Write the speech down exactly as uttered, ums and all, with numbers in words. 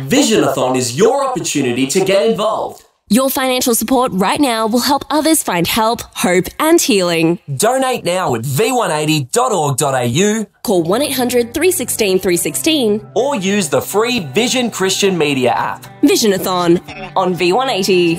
Visionathon is your opportunity to get involved. Your financial support right now will help others find help, hope and healing. Donate now at v one eighty dot org dot a u, call one eight hundred, three one six, three one six, or use the free Vision Christian Media app. Visionathon on V one eighty.